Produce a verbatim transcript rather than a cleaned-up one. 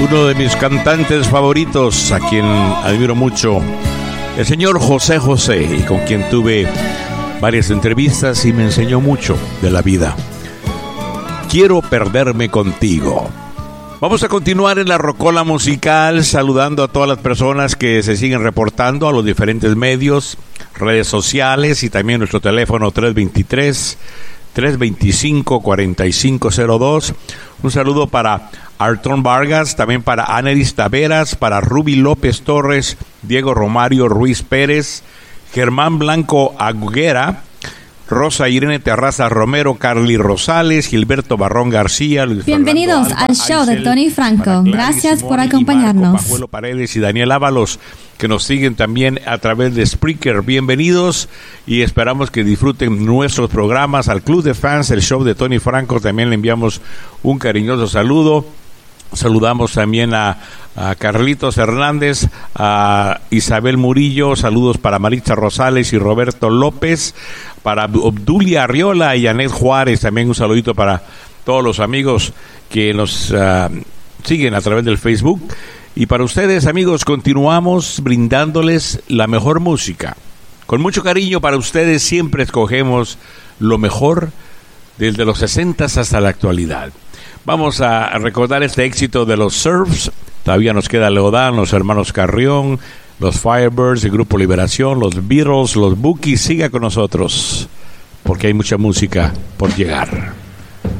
uno de mis cantantes favoritos, a quien admiro mucho, el señor José José, y con quien tuve varias entrevistas y me enseñó mucho de la vida. Quiero perderme contigo. Vamos a continuar en la rocola musical, saludando a todas las personas que se siguen reportando a los diferentes medios, redes sociales y también nuestro teléfono tres dos tres, tres dos cinco, cuatro cinco cero dos. Un saludo para Artón Vargas, también para Aneris Taveras, para Ruby López Torres, Diego Romario Ruiz Pérez, Germán Blanco Aguera, Rosa Irene Terraza Romero, Carly Rosales, Gilberto Barrón García, Luis Bienvenidos Fernando Alba, al show Aisel, de Tony Franco. Gracias por acompañarnos. Marco Pajuelo Paredes y Daniel Ábalos, que nos siguen también a través de Spreaker. Bienvenidos y esperamos que disfruten nuestros programas. Al Club de Fans, el show de Tony Franco, también le enviamos un cariñoso saludo. Saludamos también a, a Carlitos Hernández, a Isabel Murillo, saludos para Maritza Rosales y Roberto López, para Obdulia Arriola y Anet Juárez, también un saludito para todos los amigos que nos uh, siguen a través del Facebook. Y para ustedes, amigos, continuamos brindándoles la mejor música. Con mucho cariño para ustedes siempre escogemos lo mejor desde los sesentas hasta la actualidad. Vamos a recordar este éxito de los Surfs. Todavía nos queda Leodán, los hermanos Carrión, los Firebirds, el Grupo Liberación, los Beatles, los Bookies. Siga con nosotros, porque hay mucha música por llegar.